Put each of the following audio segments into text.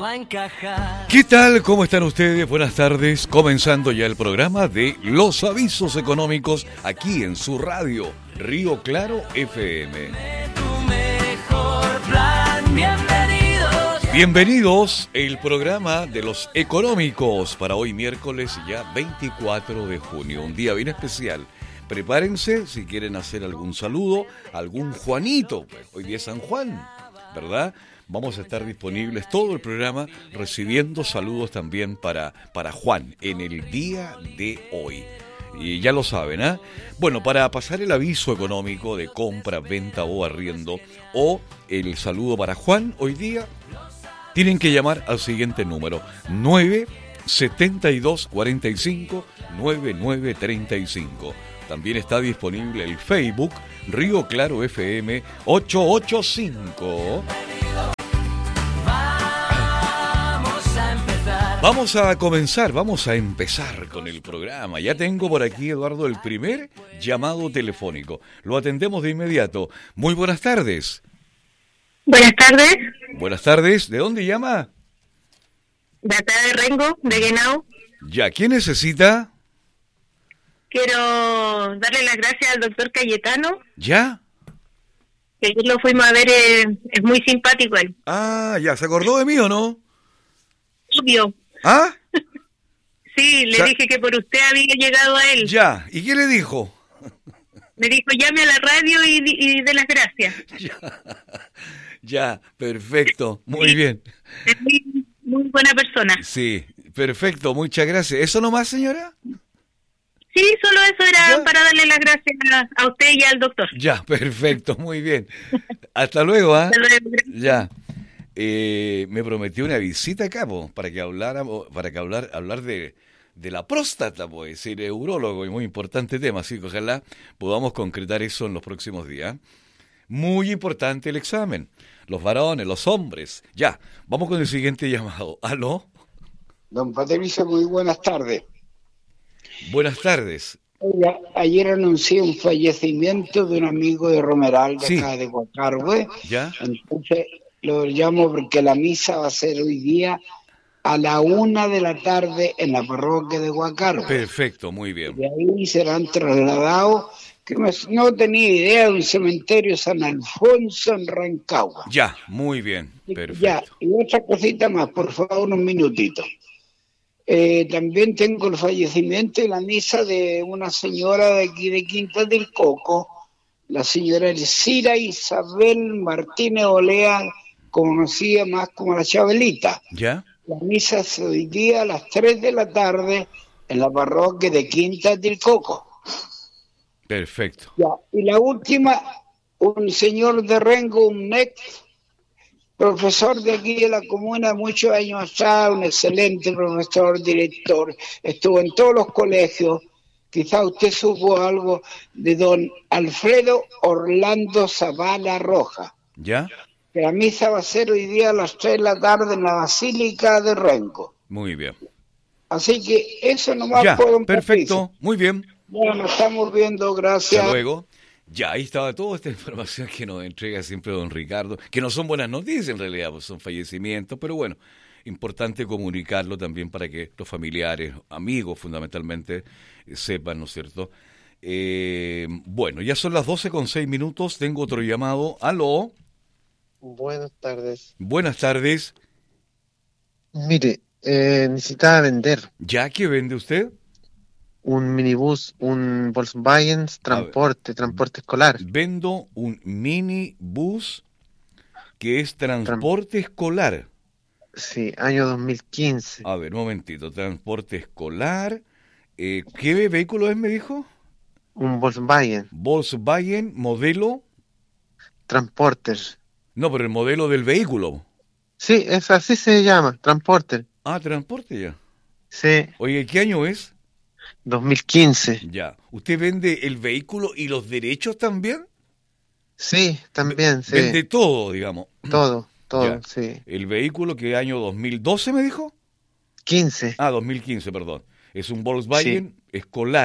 va a encajar. ¿Qué tal? ¿Cómo están ustedes? Buenas tardes. Comenzando ya el programa de Los Avisos Económicos aquí en su radio, Río Claro FM. Tu mejor plan, bienvenidos. Bienvenidos, el programa de los económicos para hoy miércoles ya 24 de junio, un día bien especial. Prepárense si quieren hacer algún saludo, algún Juanito, pues hoy día es San Juan, ¿verdad? Vamos a estar disponibles todo el programa recibiendo saludos también para Juan en el día de hoy. Y ya lo saben, ¿ah? Bueno, para pasar el aviso económico de compra, venta o arriendo o el saludo para Juan hoy día, tienen que llamar al siguiente número: 97245-9935. También está disponible el Facebook Río Claro FM 885. Vamos a empezar con el programa. Ya tengo por aquí, Eduardo, el primer llamado telefónico. Lo atendemos de inmediato. Muy buenas tardes. Buenas tardes. Buenas tardes. ¿De dónde llama? De acá de Rengo, de Guenao. Ya, ¿quién necesita? Quiero darle las gracias al doctor Cayetano. ¿Ya? Que ayer lo fuimos a ver, es muy simpático él. Ah, ya, ¿se acordó de mí o no? Obvio. ¿Ah? Sí, le dije que por usted había llegado a él. Ya, ¿y qué le dijo? Me dijo, llame a la radio y de las gracias. Ya, perfecto, muy Sí, bien. es muy buena persona. Sí, perfecto, muchas gracias. ¿Eso nomás, señora? Sí, solo eso era ¿Ya? para darle las gracias a usted y al doctor. Ya, perfecto, muy bien. Hasta luego, ¿ah? Hasta luego. Ya. Me prometió una visita acá, para que habláramos, hablar de la próstata, pues, es decir, urólogo, y muy importante tema, así que ojalá podamos concretar eso en los próximos días. Muy importante el examen. Los varones, los hombres. Ya, vamos con el siguiente llamado. ¿Aló? Don Patricio, muy buenas tardes. Buenas tardes. Oiga, ayer anuncié un fallecimiento de un amigo de Romeral, de Sí. acá de Guacarwe. ¿Ya? Entonces lo llamo porque la misa va a ser hoy día a la 1 de la tarde en la parroquia de Guacarwe. Perfecto, muy bien. De ahí serán trasladados, no tenía idea, de un cementerio San Alfonso en Rancagua. Ya, muy bien, Ya, perfecto. y otra cosita más, por favor, unos minutitos. También tengo el fallecimiento y la misa de una señora de aquí de Quinta del Coco, la señora Elcira Isabel Martínez Olea, conocida más como la Chabelita. ¿Ya? La misa es hoy día a las 3 de la tarde en la parroquia de Quinta del Coco. Perfecto. Ya, y la última, un señor de Rengo, un ex profesor de aquí de la comuna, muchos años atrás, un excelente profesor, director, estuvo en todos los colegios. Quizá usted supo algo de don Alfredo Orlando Zavala Roja. ¿Ya? Que la misa va a ser hoy día a las 3 de la tarde en la Basílica de Rengo. Muy bien. Así que eso nomás Ya, por don perfecto, Patricio. muy bien. Ya nos estamos viendo, gracias. Hasta luego. Ya, ahí estaba toda esta información que nos entrega siempre don Ricardo, que no son buenas noticias en realidad, pues son fallecimientos, pero bueno, importante comunicarlo también para que los familiares, amigos fundamentalmente, sepan, ¿no es cierto? Bueno, ya son las 12:06, tengo otro llamado. ¿Aló? Buenas tardes. Buenas tardes. Mire, necesitaba vender ¿Ya qué vende usted? un minibús, un Volkswagen transporte escolar. Vendo un minibús que es transporte escolar. Sí, año 2015. A ver, un momentito, transporte escolar. ¿Qué vehículo es, me dijo? Un Volkswagen Volkswagen, modelo. Transporter. No, pero el modelo del vehículo. Sí, es así se llama, transporter. Ah, transporte ya. Sí, Oye, ¿qué año es? 2015. Ya. ¿Usted vende el vehículo y los derechos también? Sí, también, sí. Vende todo, digamos. Todo, Ya. sí. ¿El vehículo que año 2012 me dijo? 15. Ah, 2015, perdón. Es un Volkswagen escolar,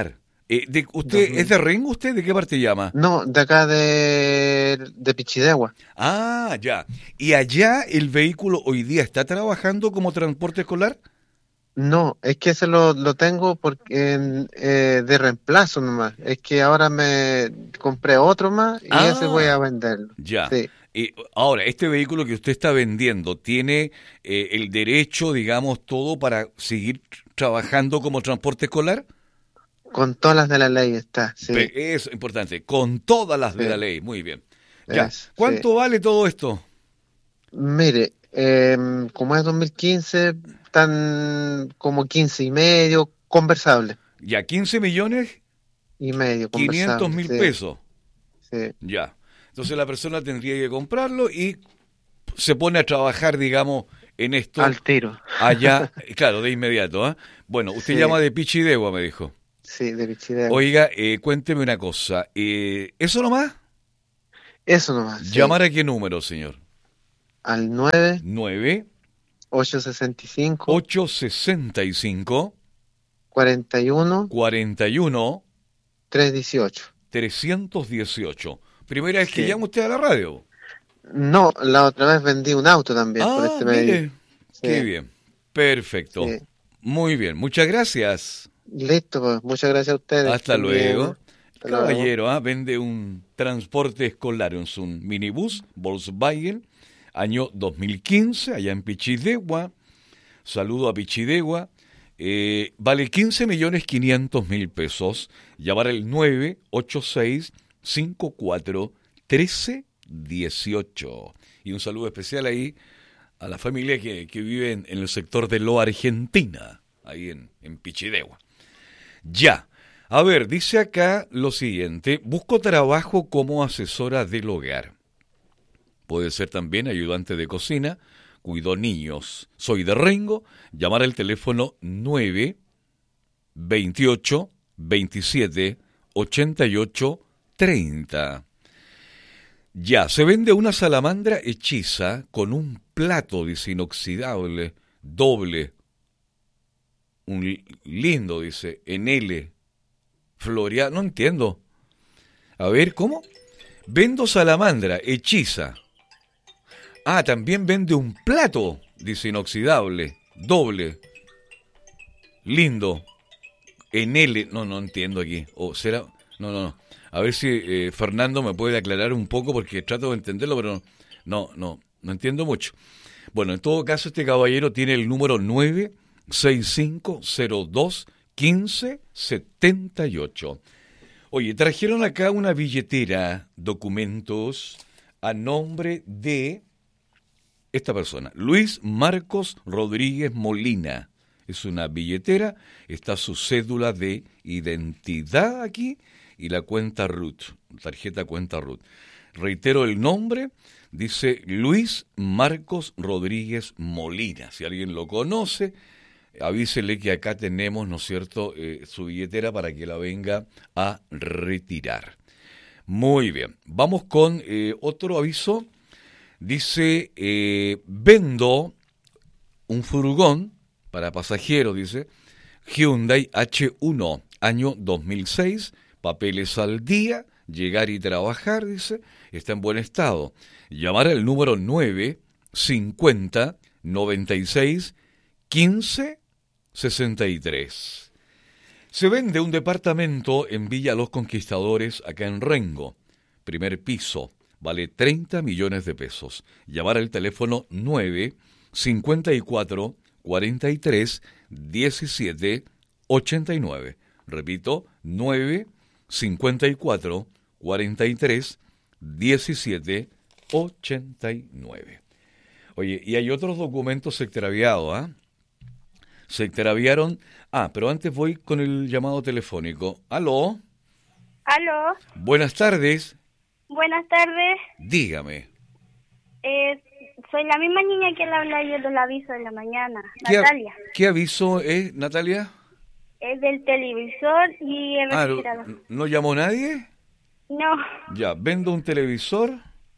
¿Usted 2000. es de Rengo? ¿Usted de qué parte llama? No, de acá de Pichidegua. Ah, ya. ¿Y allá el vehículo hoy día está trabajando como transporte escolar? No, es que ese lo tengo porque de reemplazo nomás. Es que ahora me compré otro más y ese voy a Ah, venderlo. ya. Sí, Y ahora, este vehículo que usted está vendiendo, ¿tiene el derecho, digamos, todo para seguir trabajando como transporte escolar? con todas las de la ley está. Sí, Es importante, con todas las de la sí, ley. Muy bien. Ya. sí. ¿Cuánto vale todo esto? Mire, como es 2015, están como 15 y medio, conversable. Ya, 15 millones, Y medio, 500 conversable. mil Sí, pesos. sí. Ya. Entonces la persona tendría que comprarlo y se pone a trabajar, digamos, en esto Al tiro. allá, claro, de inmediato, ¿ah? Bueno, usted Sí, llama de Pichidegua, me dijo. sí, de Pichidegua. Oiga, cuénteme una cosa. ¿Eso nomás? Eso nomás, sí. ¿Llamar a qué número, señor? Al 9 9 865 865 41 41 318. 318. Primera vez que Sí. llama usted a la radio. No, la otra vez vendí un auto también por Ah, este medio. mire, qué Sí, bien. Perfecto. sí. Muy bien, muchas gracias. Listo, pues. Muchas gracias a ustedes. Hasta También. luego. Hasta luego. Caballero, vende un transporte escolar, es un minibús Volkswagen, año 2015, allá en Pichidegua. Saludo a Pichidegua. Vale 15.500.000 pesos. Llamar al 986-54-1318. Y un saludo especial ahí a la familia que vive en el sector de Lo Argentina, ahí en Pichidegua. Ya. A ver, dice acá lo siguiente: busco trabajo como asesora del hogar. Puede ser también ayudante de cocina, cuido niños. Soy de Rengo, llamar al teléfono 9 28 27 88 30. Ya, se vende una salamandra hechiza con un plato, dice, inoxidable, doble, lindo, dice, en L. Floreal, no entiendo. A ver, ¿cómo? Vendo salamandra, hechiza. Ah, también vende un plato, dice, inoxidable, doble, lindo, en L. No entiendo aquí. O será, no. A ver si Fernando me puede aclarar un poco porque trato de entenderlo, pero no entiendo mucho. Bueno, en todo caso, este caballero tiene el número 965021578. Oye, trajeron acá una billetera, documentos, a nombre de esta persona, Luis Marcos Rodríguez Molina. Es una billetera, está su cédula de identidad aquí y la cuenta RUT, tarjeta cuenta RUT. Reitero el nombre, dice Luis Marcos Rodríguez Molina. Si alguien lo conoce, avísele que acá tenemos, ¿no es cierto?, su billetera para que la venga a retirar. Muy bien, vamos con otro aviso. Dice, vendo un furgón para pasajeros, dice, Hyundai H1, año 2006, papeles al día, llegar y trabajar, dice, está en buen estado. Llamar al número 950 96 15 63. Se vende un departamento en Villa Los Conquistadores, acá en Rengo. Primer piso, vale 30 millones de pesos. Llamar al teléfono 954 43 17 89. Repito, 954 43 17 89. Oye, y hay otros documentos extraviados, ¿ah? Se extraviaron. Pero antes voy con el llamado telefónico. ¿Aló? Aló, Buenas tardes. buenas tardes. Dígame. Soy la misma niña que le habla yo del aviso de la mañana, ¿Qué, Natalia. ¿Qué aviso es, Natalia? Es del televisor y el refrigerador. ¿No llamó nadie? No, Ya, vendo un televisor.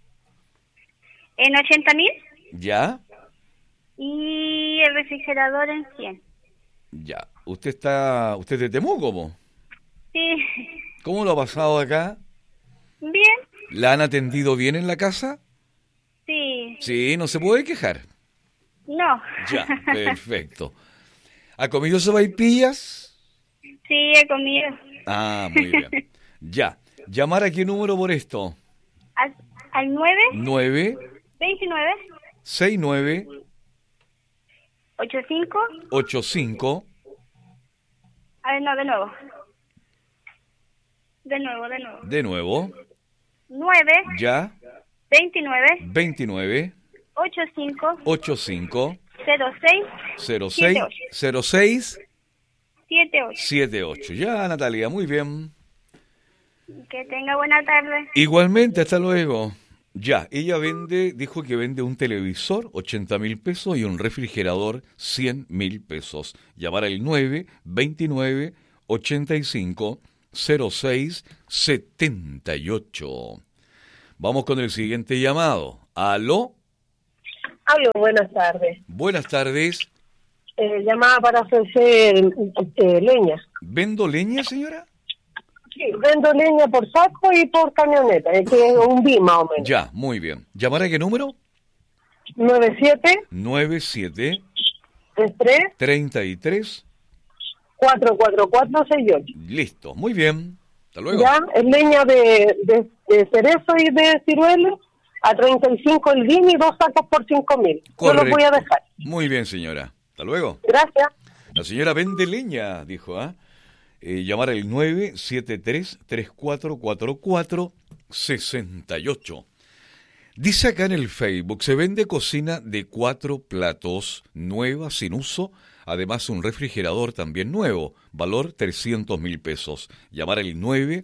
en 80.000 Ya, y el refrigerador en 100. ya. ¿Usted es de Temuco, po? Sí, ¿Cómo lo ha pasado acá? Bien. ¿La han atendido bien en la casa? Sí. Sí, no se puede quejar. No. Ya, perfecto. ¿Ha comido sopaipillas? Sí, he comido. Ah, muy bien. Ya. ¿Llamar a qué número por esto? Al 9, 9 29, 69 85. 85. A ver, no, de nuevo. De nuevo. 9, Ya. 29, 29 85, 85 06, 06 06 78. 78. Ya, Natalia, muy bien. Que tenga buena tarde. Igualmente, hasta luego. Ya, ella dijo que vende un televisor, 80.000 pesos, y un refrigerador, 100.000 pesos. Llamar al 9 29 85 06 78. Vamos con el siguiente llamado. ¿Aló? Aló, buenas tardes. Buenas tardes. Llamaba para ofrecer leña. ¿Vendo leña, señora? Sí, vendo leña por saco y por camioneta, es que es un BIM más o menos. Ya, muy bien. ¿Llamar a qué número? 97 97 33 33. 44468. Listo, muy bien. Hasta luego. Ya, es leña de cerezo y de ciruelo, a 35 el BIM y 2 sacos por 5.000. Yo los voy a dejar. Muy bien, señora. Hasta luego. Gracias. La señora vende leña, dijo, ¿ah? Llamar al 973-3444-68. Dice acá en el Facebook, se vende cocina de 4 platos, nueva, sin uso, además un refrigerador también nuevo, valor 300.000 pesos. Llamar al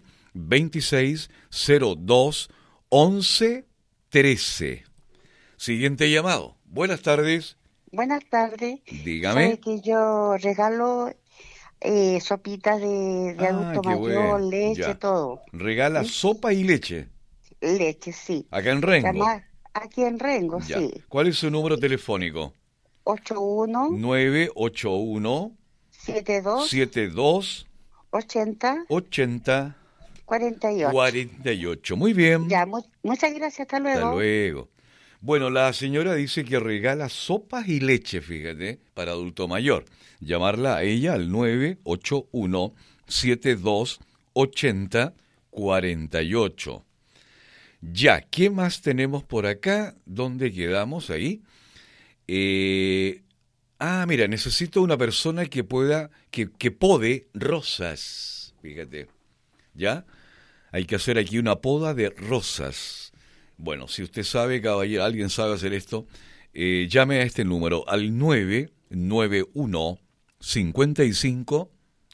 926021113. Siguiente llamado. Buenas tardes. Buenas tardes. Dígame. Sabe que yo regalo sopitas de adulto qué mayor, bueno. leche, Ya. todo. Regala sopa y leche. Leche, sí. Acá en Rengo. Aquí en Rengo, Ya. sí. ¿Cuál es su número telefónico? 81 981 72 72 80 80 48. 48. Muy bien. Ya, muchas gracias, hasta luego. Hasta luego. Bueno, la señora dice que regala sopas y leche, fíjate, para adulto mayor. Llamarla a ella al 981 72 80 48. Ya, ¿qué más tenemos por acá? ¿Dónde quedamos ahí? Mira, necesito una persona que pueda, que pode rosas, fíjate, ¿ya? Hay que hacer aquí una poda de rosas. Bueno, si usted sabe, caballero, alguien sabe hacer esto, llame a este número, al 991 55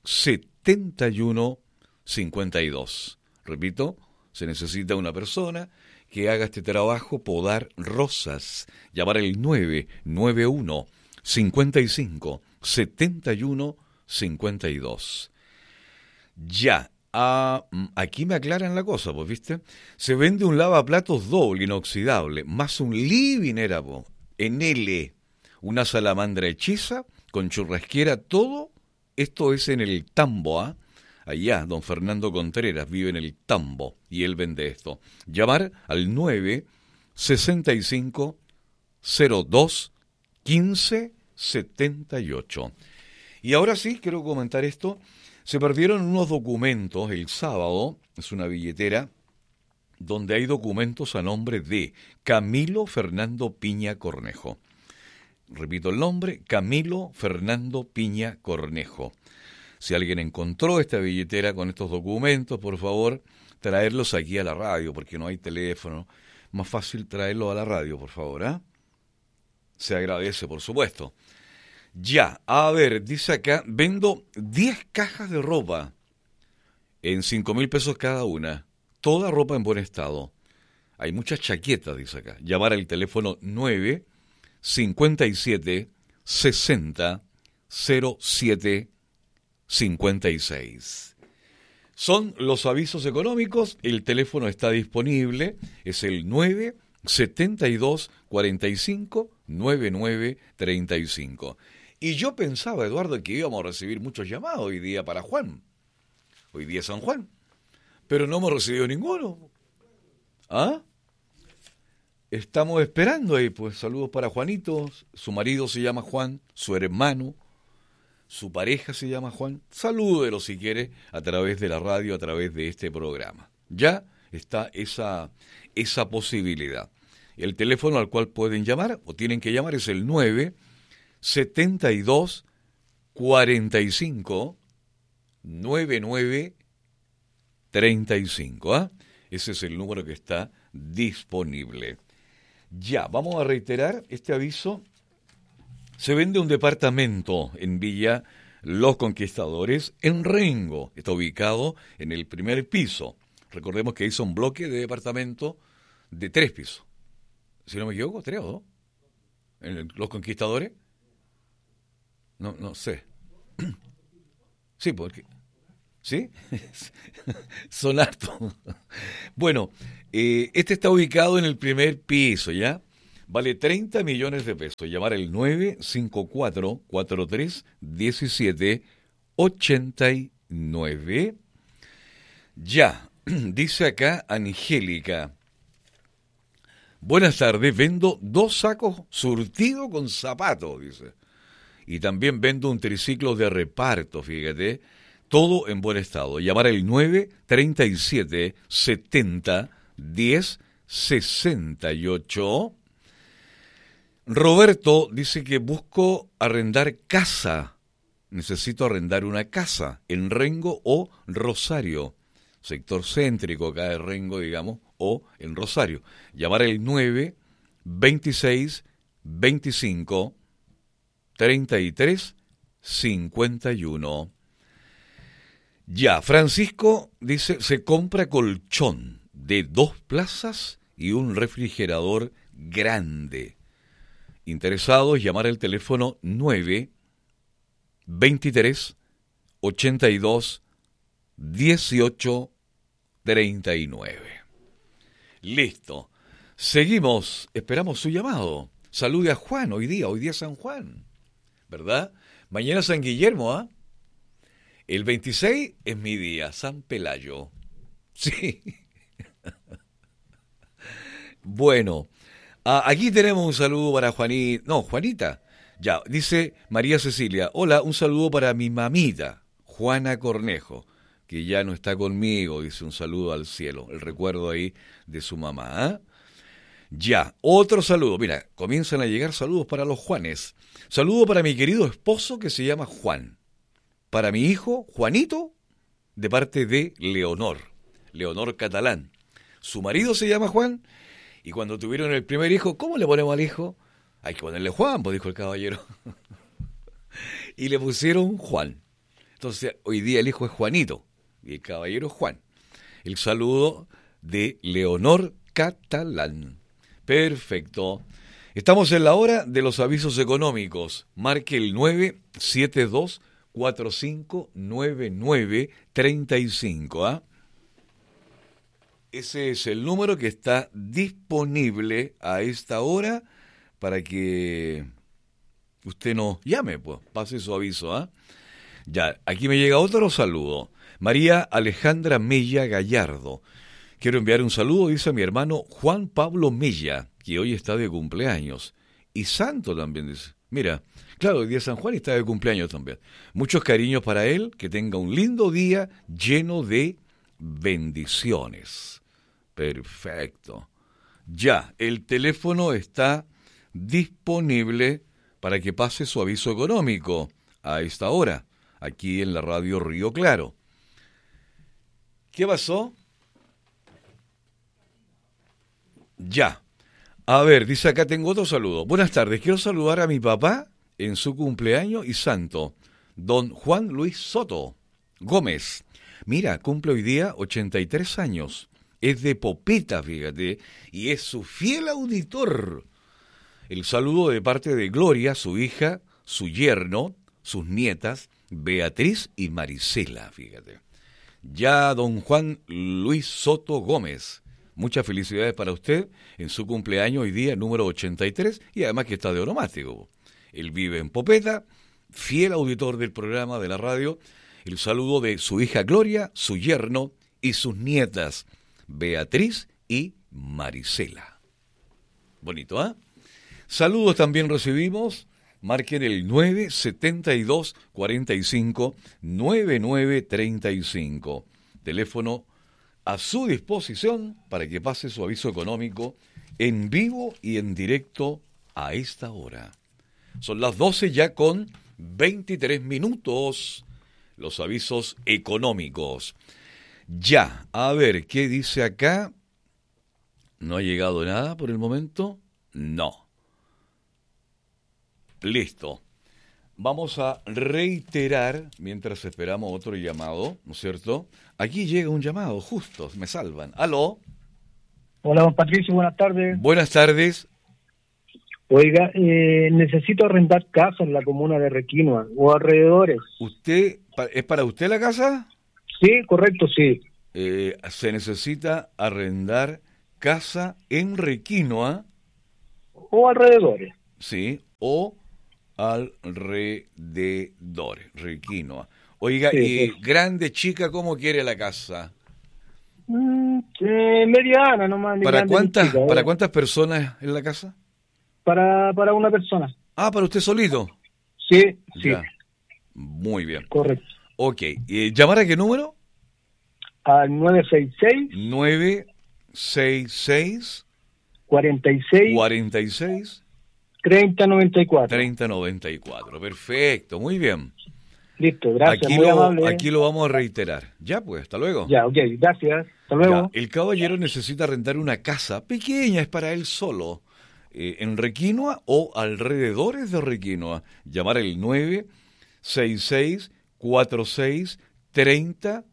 71 52. Repito, se necesita una persona que haga este trabajo, podar rosas. Llamar al 991 55 71 52. Ya, aquí me aclaran la cosa, pues, ¿viste? Se vende un lavaplatos doble inoxidable, más un living era, po, en L, una salamandra hechiza con churrasquera, todo esto es en el Tambo, ¿ah? Allá, don Fernando Contreras vive en el Tambo y él vende esto. Llamar al 9 65 02 15 78. Y ahora sí, quiero comentar esto. Se perdieron unos documentos el sábado, es una billetera, donde hay documentos a nombre de Camilo Fernando Piña Cornejo. Repito el nombre, Camilo Fernando Piña Cornejo. Si alguien encontró esta billetera con estos documentos, por favor, traerlos aquí a la radio, porque no hay teléfono. Más fácil traerlos a la radio, por favor, ¿ah? Se agradece, por supuesto. Ya, a ver, dice acá, vendo 10 cajas de ropa en 5.000 pesos cada una. Toda ropa en buen estado. Hay muchas chaquetas, dice acá. Llamar al teléfono 9 57 60 07 56. Son los avisos económicos, el teléfono está disponible, es el 9 72 45 99 35. Y yo pensaba, Eduardo, que íbamos a recibir muchos llamados hoy día para Juan. Hoy día es San Juan. Pero no hemos recibido ninguno. ¿Ah? Estamos esperando ahí, pues. Saludos para Juanito. Su marido se llama Juan, su hermano, su pareja se llama Juan. Salúdelo si quiere a través de la radio, a través de este programa. Ya está esa posibilidad. El teléfono al cual pueden llamar o tienen que llamar es el 972 45 99 35. ¿Ah? Ese es el número que está disponible. Ya, vamos a reiterar este aviso. Se vende un departamento en Villa Los Conquistadores, en Rengo. Está ubicado en el primer piso. Recordemos que hizo un bloque de departamento de 3 pisos. Si no me equivoco, 3 o 2. ¿En Los Conquistadores? No sé. Sí, porque... ¿Sí? Son hartos. Bueno, este está ubicado en el primer piso, ¿ya? Vale 30 millones de pesos. Llamar al 954-43-17-89. Ya, dice acá Angélica. Buenas tardes, vendo 2 sacos surtido con zapatos, dice. Y también vendo un triciclo de reparto, fíjate. Todo en buen estado. Llamar al 937-70-10-68. Roberto dice que busco arrendar casa. Necesito arrendar una casa en Rengo o Rosario. Sector céntrico acá de Rengo, digamos, o en Rosario. Llamar al 926-25-33-51. Ya, Francisco dice, se compra colchón de 2 plazas y un refrigerador grande. Interesados, llamar al teléfono 923-82-18-39. Listo. Seguimos, esperamos su llamado. Salude a Juan hoy día es San Juan, ¿verdad? Mañana San Guillermo, ¿ah? El 26 es mi día, San Pelayo. Sí. Bueno, aquí tenemos un saludo para Juanita. Ya, dice María Cecilia. Hola, un saludo para mi mamita, Juana Cornejo, que ya no está conmigo, dice un saludo al cielo. El recuerdo ahí de su mamá. ¿Eh? Ya, otro saludo. Mira, comienzan a llegar saludos para los Juanes. Saludo para mi querido esposo que se llama Juan. Para mi hijo, Juanito, de parte de Leonor Catalán. Su marido se llama Juan, y cuando tuvieron el primer hijo, ¿cómo le ponemos al hijo? Hay que ponerle Juan, pues dijo el caballero. Y le pusieron Juan. Entonces, hoy día el hijo es Juanito, y el caballero es Juan. El saludo de Leonor Catalán. Perfecto. Estamos en la hora de los avisos económicos. Marque el 972-459935. ¿Ah? Ese es el número que está disponible a esta hora para que usted nos llame, pues, pase su aviso. ¿Ah? Ya, aquí me llega otro saludo. María Alejandra Mella Gallardo. Quiero enviar un saludo, dice a mi hermano Juan Pablo Mella, que hoy está de cumpleaños. Y santo también, dice. Mira, claro, hoy día es San Juan y está de cumpleaños también. Muchos cariños para él, que tenga un lindo día lleno de bendiciones. Perfecto. Ya, el teléfono está disponible para que pase su aviso económico a esta hora, aquí en la radio Río Claro. ¿Qué pasó? Ya. A ver, dice acá, tengo otro saludo. Buenas tardes, quiero saludar a mi papá en su cumpleaños y santo, don Juan Luis Soto Gómez. Mira, cumple hoy día 83 años. Es de Popeta, fíjate, y es su fiel auditor. El saludo de parte de Gloria, su hija, su yerno, sus nietas, Beatriz y Marisela, fíjate. Ya, don Juan Luis Soto Gómez. Muchas felicidades para usted en su cumpleaños hoy día, número 83, y además que está de onomástico. Él vive en Popeta, fiel auditor del programa de la radio. El saludo de su hija Gloria, su yerno y sus nietas, Beatriz y Marisela. Bonito, ¿ah? Saludos también recibimos. Marquen el 972-45-9935. Teléfono a su disposición para que pase su aviso económico en vivo y en directo a esta hora. Son las 12 ya con 23 minutos. Los avisos económicos. Ya, a ver, ¿qué dice acá? ¿No ha llegado nada por el momento? No. Listo. Vamos a reiterar, mientras esperamos otro llamado, ¿no es cierto? Aquí llega un llamado, justo, me salvan. ¿Aló? Hola, don Patricio, buenas tardes. Buenas tardes. Oiga, necesito arrendar casa en la comuna de Requinoa o alrededores. ¿Es para usted la casa? Sí, correcto, sí. Se necesita arrendar casa en Requinoa. O alrededores. Sí, o alrededores, Requinoa. Oiga, Sí, y sí. grande, chica, ¿cómo quiere la casa? Mediana nomás. ni grande ni chica, ¿Para cuántas personas en la casa? Para una persona. Ah, ¿para usted solito? Sí, sí, Ya. Muy bien. correcto. Ok, ¿llamar a qué número? Al 966 966 46 46 3094. 3094. Perfecto, muy bien. Listo, gracias, Aquí muy lo, amable. aquí lo vamos a reiterar. Ya, pues, hasta luego. Ya, ok, gracias. Hasta luego. Ya, el caballero necesita rentar una casa pequeña, es para él solo, en Requinoa o alrededores de Requinoa. Llamar el 966 46 30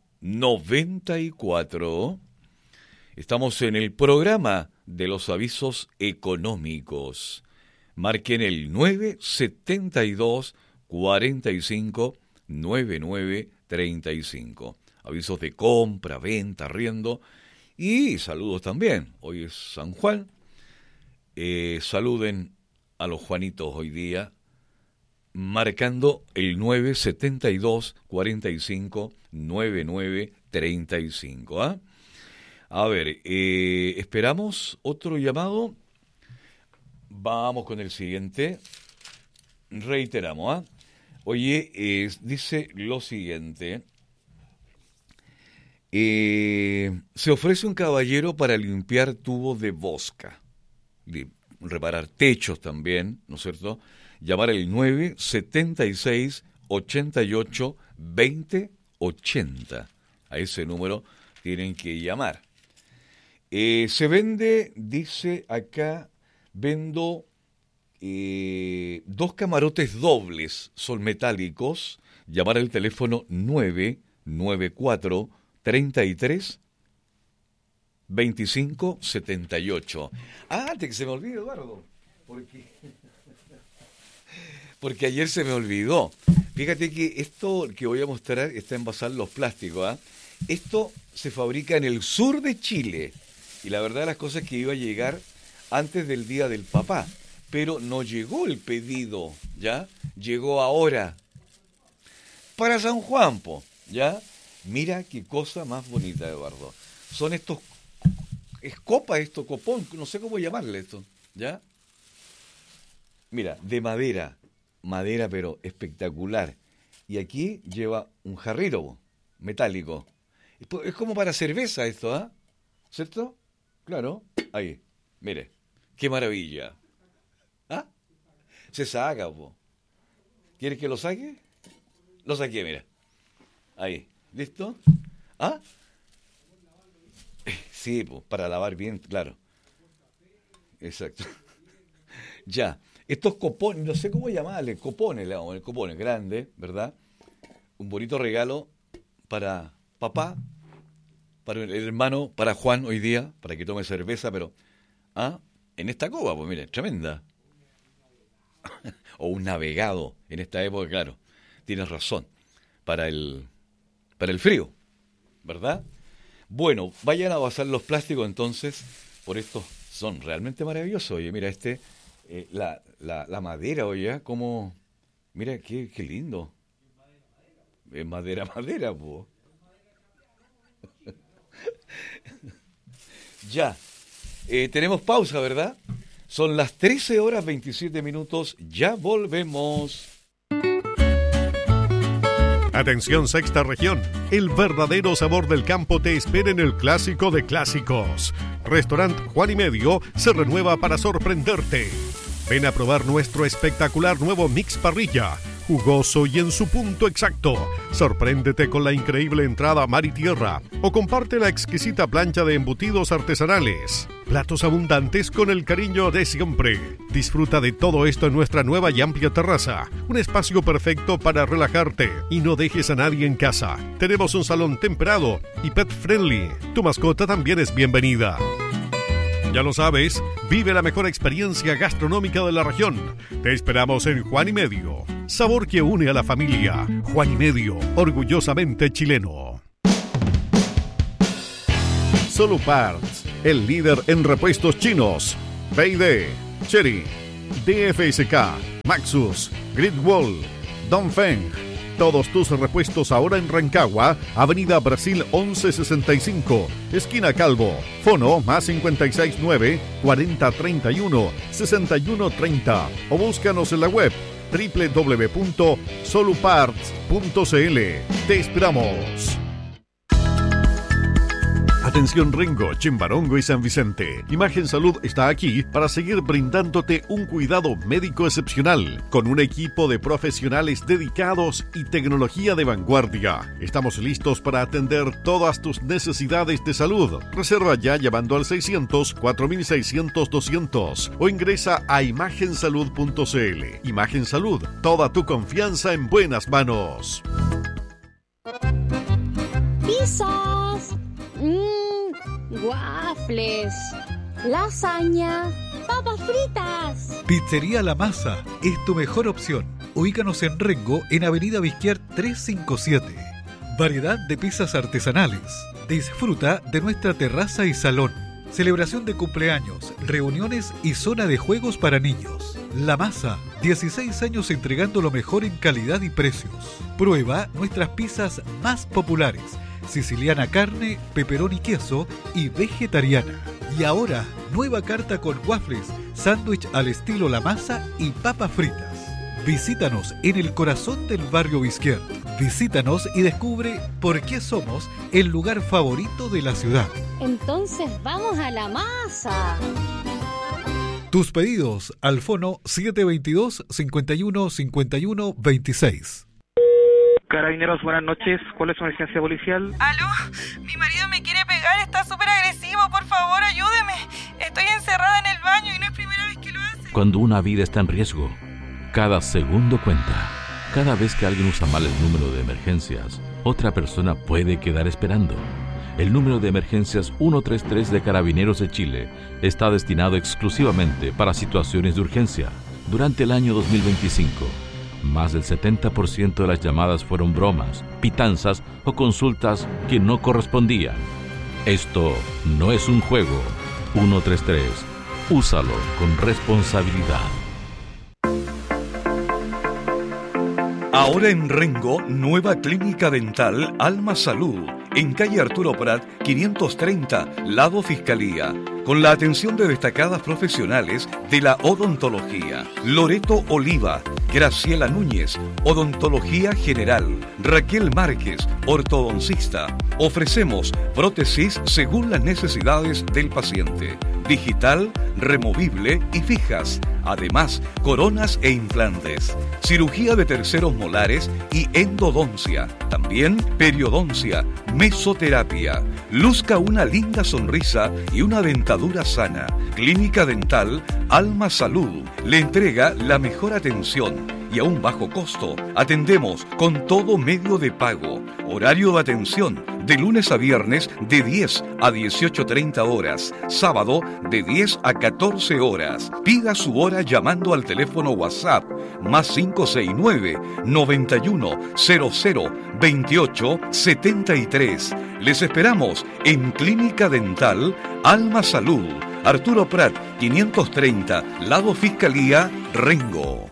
94. Estamos en el programa de los avisos económicos. Marquen el 972 45 99 35. Avisos de compra, venta, arriendo y saludos también. Hoy es San Juan. Saluden a los Juanitos hoy día, marcando el 972 45 99 35. ¿Ah? A ver, esperamos otro llamado. Vamos con el siguiente. Reiteramos, ¿ah? Oye, dice lo siguiente. Se ofrece un caballero para limpiar tubos de bosca, reparar techos también, ¿no es cierto? Llamar al 976 88 20 80. A ese número tienen que llamar. Se vende, dice acá, vendo 2 camarotes dobles, son metálicos. Llamar al teléfono 994 33 25 78. Antes que se me olvide, Eduardo, porque ayer se me olvidó. Fíjate que esto que voy a mostrar está envasado en los plásticos, ¿ah? Esto se fabrica en el sur de Chile. Y la verdad de las cosas es que iba a llegar antes del Día del Papá. Pero no llegó el pedido, ¿ya? Llegó ahora. Para San Juan, ¿ya? Mira qué cosa más bonita, Eduardo. Son estos... Es copa esto, copón, no sé cómo llamarle esto, ¿ya? Mira, de madera. Madera, pero espectacular. Y aquí lleva un jarrito metálico. Es como para cerveza esto, ¿ah? ¿Cierto? Claro. Ahí. Mire. Qué maravilla. ¿Ah? Se saca, po. ¿Quieres que lo saque? Lo saqué, mira. Ahí. ¿Listo? ¿Ah? Sí, pues, para lavar bien, claro. Exacto. Ya. Estos copones, no sé cómo llamarle, copones, el copón es grande, ¿verdad? Un bonito regalo para papá, para el hermano, para Juan hoy día, para que tome cerveza, pero en esta copa, pues mire, tremenda. O un navegado en esta época, claro. Tienes razón. Para el frío, ¿verdad? Bueno, vayan a basar los plásticos entonces, por estos son realmente maravillosos. Oye, mira la madera, oye, como, mira qué lindo. Es madera, po. Ya. Tenemos pausa, ¿verdad? Son las 13 horas 27 minutos. Ya volvemos. Atención Sexta Región, el verdadero sabor del campo te espera en el clásico de clásicos. Restaurant Juan y Medio se renueva para sorprenderte. Ven a probar nuestro espectacular nuevo mix parrilla, jugoso y en su punto exacto. Sorpréndete con la increíble entrada mar y tierra o comparte la exquisita plancha de embutidos artesanales. Platos abundantes con el cariño de siempre. Disfruta de todo esto en nuestra nueva y amplia terraza. Un espacio perfecto para relajarte y no dejes a nadie en casa. Tenemos un salón temperado y pet friendly. Tu mascota también es bienvenida. Ya lo sabes, vive la mejor experiencia gastronómica de la región. Te esperamos en Juan y Medio. Sabor que une a la familia. Juan y Medio, orgullosamente chileno. Soluparts, el líder en repuestos chinos. B&D, Chery, DFSK, Maxus, Gridwall, Dongfeng. Todos tus repuestos ahora en Rancagua, Avenida Brasil 1165, esquina Calvo. Fono +569 4031 6130 o búscanos en la web www.soluparts.cl. Te esperamos. Atención Rengo, Chimbarongo y San Vicente. Imagen Salud está aquí para seguir brindándote un cuidado médico excepcional, con un equipo de profesionales dedicados y tecnología de vanguardia. Estamos listos para atender todas tus necesidades de salud. Reserva ya llamando al 600 4600 200 o ingresa a imagensalud.cl. Imagen Salud, toda tu confianza en buenas manos. Pizzas, waffles, lasaña, papas fritas. Pizzería La Masa es tu mejor opción. Ubícanos en Rengo, en Avenida Bizquier 357. Variedad de pizzas artesanales. Disfruta de nuestra terraza y salón. Celebración de cumpleaños, reuniones y zona de juegos para niños. La Masa, 16 años entregando lo mejor en calidad y precios. Prueba nuestras pizzas más populares: siciliana carne, pepperoni queso y vegetariana. Y ahora, nueva carta con waffles, sándwich al estilo La Masa y papas fritas. Visítanos en el corazón del barrio Bizquier. Visítanos y descubre por qué somos el lugar favorito de la ciudad. Entonces vamos a La Masa. Tus pedidos al fono 722 51 51 26. Carabineros, buenas noches. ¿Cuál es su emergencia policial? ¿Aló? Mi marido me quiere pegar, está súper agresivo. Por favor, ayúdeme. Estoy encerrada en el baño y no es primera vez que lo hace. Cuando una vida está en riesgo, cada segundo cuenta. Cada vez que alguien usa mal el número de emergencias, otra persona puede quedar esperando. El número de emergencias 133 de Carabineros de Chile está destinado exclusivamente para situaciones de urgencia. Durante el año 2025, más del 70% de las llamadas fueron bromas, pitanzas o consultas que no correspondían. Esto no es un juego. 133. Úsalo con responsabilidad. Ahora en Rengo, nueva clínica dental Alma Salud, en calle Arturo Prat, 530, lado Fiscalía, con la atención de destacadas profesionales de la odontología. Loreto Oliva, Graciela Núñez, odontología general, Raquel Márquez, ortodoncista. Ofrecemos prótesis según las necesidades del paciente, digital, removible y fijas. Además, coronas e implantes, cirugía de terceros molares y endodoncia. También periodoncia, mesoterapia. Luzca una linda sonrisa y una dentadura sana. Clínica Dental Alma Salud le entrega la mejor atención y a un bajo costo. Atendemos con todo medio de pago. Horario de atención de lunes a viernes de 10 a 18:30 horas. Sábado de 10 a 14 horas. Pida su hora llamando al teléfono WhatsApp +569 91 00 28 73. Les esperamos en Clínica Dental Alma Salud, Arturo Prat 530, lado Fiscalía, Rengo.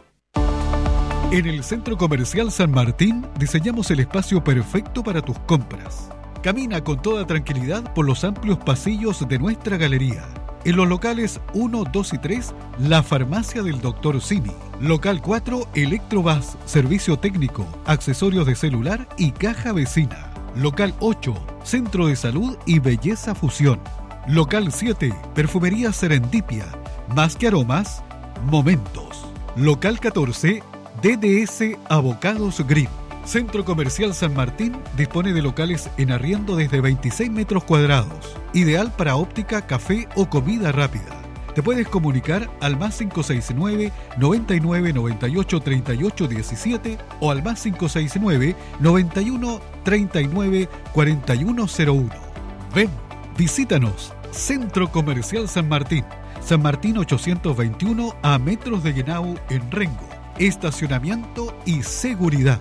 En el Centro Comercial San Martín diseñamos el espacio perfecto para tus compras. Camina con toda tranquilidad por los amplios pasillos de nuestra galería. En los locales 1, 2 y 3, la farmacia del Dr. Simi. Local 4, Electrobus, servicio técnico, accesorios de celular y caja vecina. Local 8, Centro de Salud y Belleza Fusión. Local 7, Perfumería Serendipia, más que aromas, momentos. Local 14, DDS Avocados Green. Centro Comercial San Martín dispone de locales en arriendo desde 26 metros cuadrados, ideal para óptica, café o comida rápida. Te puedes comunicar al más 569 99 98 38 17 o al más 569 91 39 41 01. Ven, visítanos. Centro Comercial San Martín, San Martín 821 a metros de Llenau en Rengo. Estacionamiento y seguridad.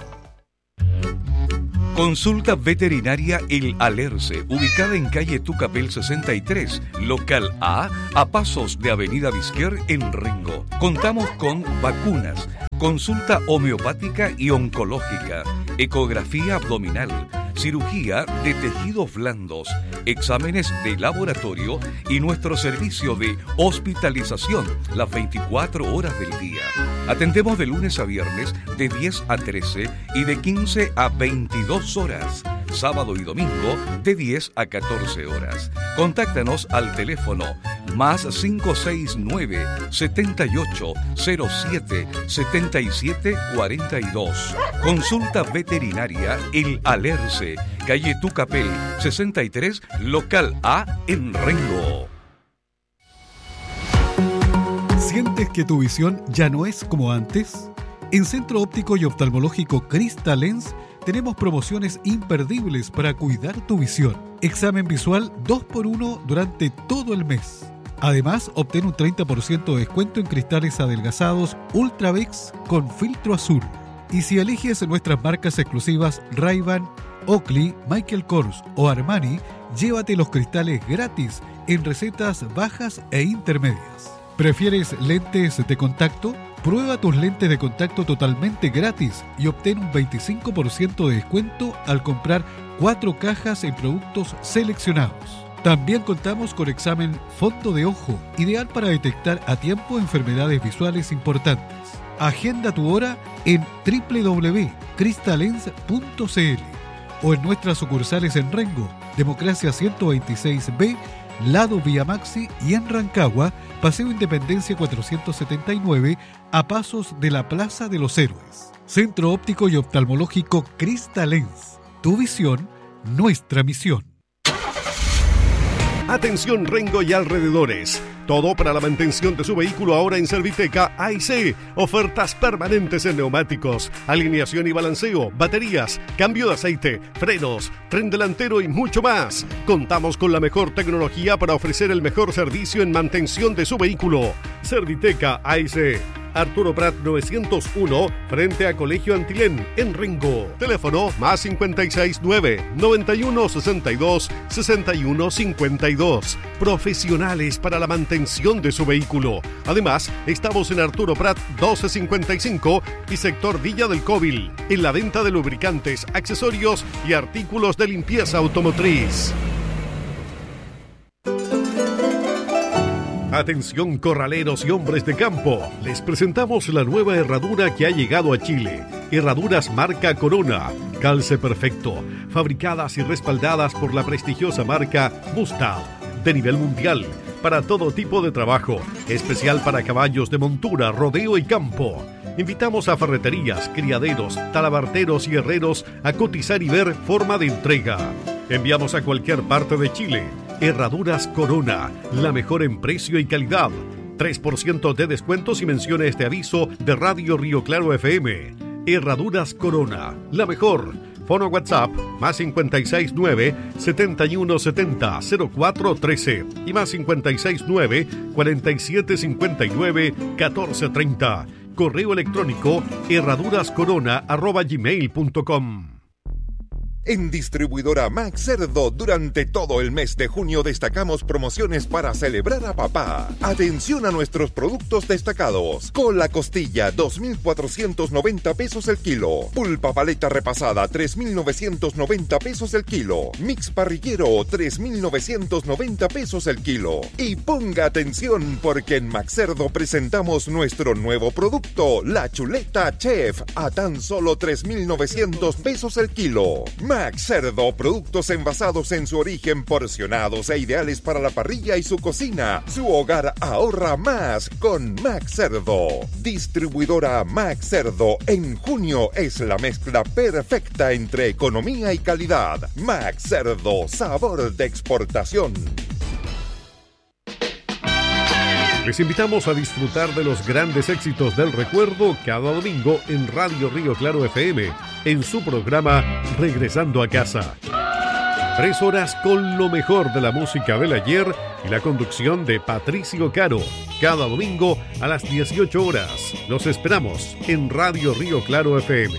Consulta veterinaria El Alerce, ubicada en calle Tucapel 63, local A pasos de Avenida Vizquer en Rengo. Contamos con vacunas, consulta homeopática y oncológica, ecografía abdominal, cirugía de tejidos blandos, exámenes de laboratorio y nuestro servicio de hospitalización las 24 horas del día. Atendemos de lunes a viernes de 10 a 13 y de 15 a 22 horas. Sábado y domingo de 10 a 14 horas. Contáctanos al teléfono más 569 78 07 77 42. Consulta veterinaria El Alerce, calle Tucapel 63, local A en Rengo. ¿Sientes que tu visión ya no es como antes? En Centro Óptico y Oftalmológico Crystal Lens tenemos promociones imperdibles para cuidar tu visión. Examen visual 2x1 durante todo el mes. Además, obtén un 30% de descuento en cristales adelgazados Ultravex con filtro azul. Y si eliges nuestras marcas exclusivas Ray-Ban, Oakley, Michael Kors o Armani, llévate los cristales gratis en recetas bajas e intermedias. ¿Prefieres lentes de contacto? Prueba tus lentes de contacto totalmente gratis y obtén un 25% de descuento al comprar 4 cajas en productos seleccionados. También contamos con examen fondo de ojo, ideal para detectar a tiempo enfermedades visuales importantes. Agenda tu hora en www.crystalens.cl o en nuestras sucursales en Rengo, Democracia 126B, Lado Vía Maxi, y en Rancagua, Paseo Independencia 479, a pasos de la Plaza de los Héroes. Centro Óptico y Oftalmológico Crystal Lens. Tu visión, nuestra misión. Atención Rengo y alrededores. Todo para la mantención de su vehículo ahora en Serviteca AIC. Ofertas permanentes en neumáticos, alineación y balanceo, baterías, cambio de aceite, frenos, tren delantero y mucho más. Contamos con la mejor tecnología para ofrecer el mejor servicio en mantención de su vehículo. Serviteca AIC. Arturo Prat 901, frente a Colegio Antilén, en Rengo. Teléfono más 569 9162 6152. Profesionales para la mantención de su vehículo. Además, estamos en Arturo Prat 1255 y sector Villa del Cóbil, en la venta de lubricantes, accesorios y artículos de limpieza automotriz. Atención corraleros y hombres de campo, les presentamos la nueva herradura que ha llegado a Chile. Herraduras marca Corona, calce perfecto, fabricadas y respaldadas por la prestigiosa marca Mustang, de nivel mundial, para todo tipo de trabajo, especial para caballos de montura, rodeo y campo. Invitamos a ferreterías, criaderos, talabarteros y herreros a cotizar y ver forma de entrega. Enviamos a cualquier parte de Chile. Herraduras Corona, la mejor en precio y calidad. 3% de descuento si menciona este aviso de Radio Río Claro FM. Herraduras Corona, la mejor. Fono WhatsApp más 569 7170 0413 y más 569 4759 1430. Correo electrónico herradurascorona@gmail.com. En Distribuidora Max Cerdo, durante todo el mes de junio destacamos promociones para celebrar a papá. Atención a nuestros productos destacados. Cola costilla, 2.490 pesos el kilo. Pulpa paleta repasada, 3.990 pesos el kilo. Mix parrillero, 3.990 pesos el kilo. Y ponga atención porque en Max Cerdo presentamos nuestro nuevo producto, la chuleta Chef, a tan solo 3.900 pesos el kilo. Max Cerdo, productos envasados en su origen, porcionados e ideales para la parrilla y su cocina. Su hogar ahorra más con Max Cerdo. Distribuidora Max Cerdo, en junio es la mezcla perfecta entre economía y calidad. Max Cerdo, sabor de exportación. Les invitamos a disfrutar de los grandes éxitos del recuerdo cada domingo en Radio Río Claro FM, en su programa Regresando a Casa. 3 horas con lo mejor de la música del ayer y la conducción de Patricio Caro. Cada domingo a las 18 horas. Los esperamos en Radio Río Claro FM.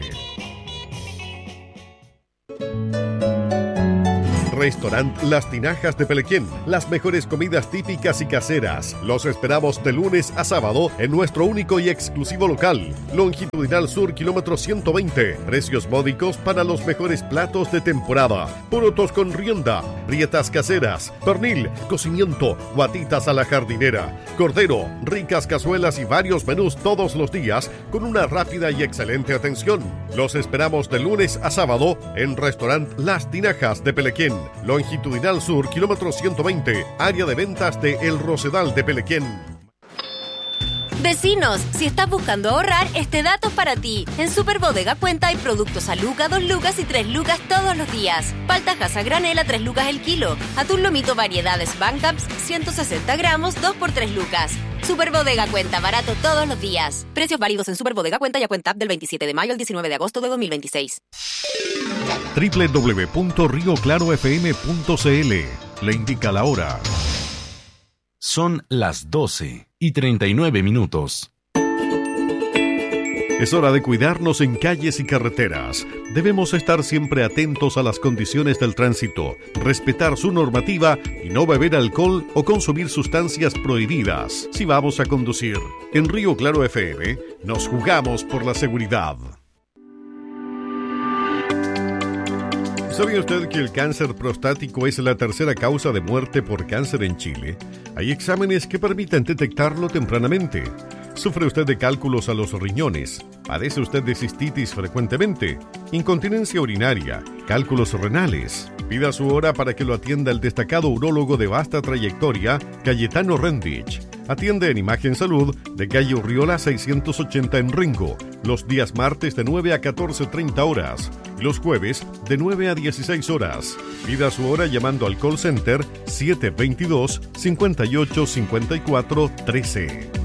Restaurant Las Tinajas de Pelequén. Las mejores comidas típicas y caseras. Los esperamos de lunes a sábado en nuestro único y exclusivo local. Longitudinal Sur, kilómetro 120. Precios módicos para los mejores platos de temporada. Porotos con rienda, rietas caseras, pernil, cocimiento, guatitas a la jardinera, cordero, ricas cazuelas y varios menús todos los días con una rápida y excelente atención. Los esperamos de lunes a sábado en Restaurant Las Tinajas de Pelequén. Longitudinal Sur, kilómetro 120, área de ventas de El Rosedal de Pelequén. Vecinos, si estás buscando ahorrar, este dato es para ti. En Super Bodega Cuenta hay productos a Luca, 2 lucas y 3 lucas todos los días. Paltajas a granel a 3 lucas el kilo. Atún lomito variedades Bancaps, 160 gramos, 2 por 3 lucas. Super Bodega Cuenta, barato todos los días. Precios válidos en Super Bodega Cuenta y a Cuenta del 27 de mayo al 19 de agosto de 2026. www.rioclarofm.cl le indica la hora. Son las 12:39. Es hora de cuidarnos en calles y carreteras. Debemos estar siempre atentos a las condiciones del tránsito, respetar su normativa y no beber alcohol o consumir sustancias prohibidas si vamos a conducir. En Río Claro FM nos jugamos por la seguridad. ¿Sabía usted que el cáncer prostático es la tercera causa de muerte por cáncer en Chile? Hay exámenes que permiten detectarlo tempranamente. ¿Sufre usted de cálculos a los riñones? ¿Padece usted de cistitis frecuentemente? ¿Incontinencia urinaria? ¿Cálculos renales? Pida su hora para que lo atienda el destacado urólogo de vasta trayectoria, Cayetano Rendich. Atiende en Imagen Salud de calle Urriola 680 en Rengo, los días martes de 9 a 14:30 horas y los jueves de 9 a 16 horas. Pida su hora llamando al call center 722-5854-13.